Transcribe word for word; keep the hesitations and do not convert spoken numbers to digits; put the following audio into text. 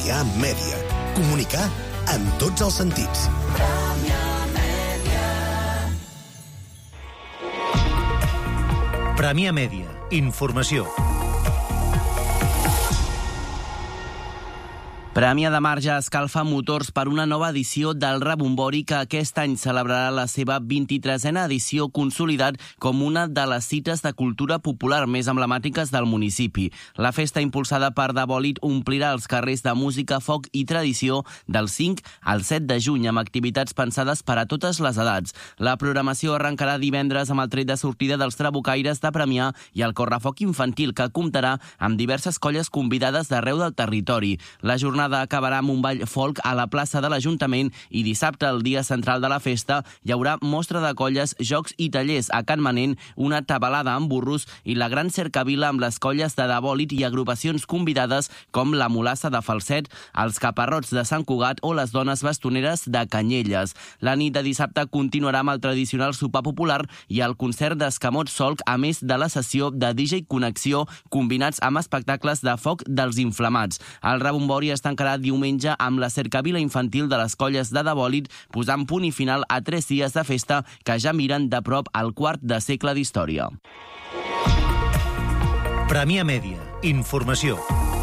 Premià Mèdia. Comunicar en tots els sentits. Premià Mèdia. Informació. Premià de Marge escalfa motors per una nova edició del Rebombori que aquest any celebrarà la seva vint-i-tresena edició, consolidat com una de les cites de cultura popular més emblemàtiques del municipi. La festa impulsada per Debòlit omplirà els carrers de música, foc i tradició del cinc al set de juny amb activitats pensades per a totes les edats. La programació arrencarà divendres amb el tret de sortida dels trabucaires de Premià i el correfoc infantil que comptarà amb diverses colles convidades d'arreu del territori. La jornada acabarà amb un ball folk a la plaça de l'Ajuntament i dissabte, el dia central de la festa, hi haurà mostra de colles, jocs i tallers a Can Manent, una tabalada amb burros i la gran cercavila amb les colles de Debòlit i agrupacions convidades com la Mulassa de Falset, els Caparrots de Sant Cugat o les Dones Bastoneres de Canyelles. La nit de dissabte continuarà amb el tradicional sopar popular i el concert d'Escamot Solc, a més de la sessió de D J Connexió, combinats amb espectacles de foc dels inflamats. El Rebombori es tancarà diumenge amb la cercavila infantil de les colles de Debòlit, posant punt i final a tres dies de festa que ja miren de prop al quart de segle d'història. Premià Mèdia. Informació.